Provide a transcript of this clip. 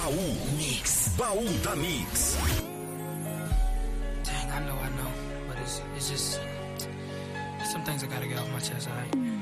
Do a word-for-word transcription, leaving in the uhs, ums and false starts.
Baú Mix. Baú da Mix. Dang, I know, I know. But it's, it's just some things I gotta get off my chest, alright?